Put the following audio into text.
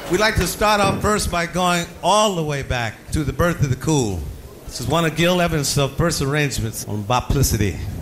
We'd like to start off first by going all the way back to the birth of the cool. This is one of Gil Evans' first arrangements on Boplicity.